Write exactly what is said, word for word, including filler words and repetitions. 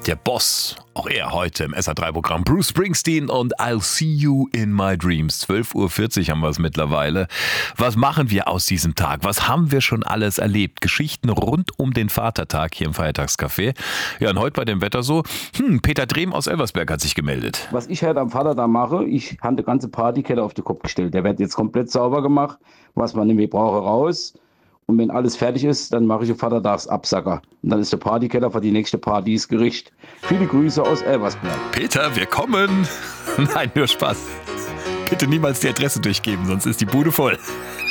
Der Boss, auch er heute im S R drei Programm. Bruce Springsteen und I'll See You in My Dreams. zwölf Uhr vierzig haben wir es mittlerweile. Was machen wir aus diesem Tag? Was haben wir schon alles erlebt? Geschichten rund um den Vatertag hier im Feiertagscafé. Ja, und heute bei dem Wetter so, hm, Peter Drehm aus Elversberg hat sich gemeldet. Was ich heute am Vatertag mache, ich habe die ganze Partykette auf den Kopf gestellt. Der wird jetzt komplett sauber gemacht, was man nicht mehr brauche, raus. Und wenn alles fertig ist, dann mache ich einen Vatertagsabsacker. Und dann ist der Partykeller für die nächste Party das Gericht. Viele Grüße aus Elversberg. Peter, wir kommen. Nein, nur Spaß. Bitte niemals die Adresse durchgeben, sonst ist die Bude voll.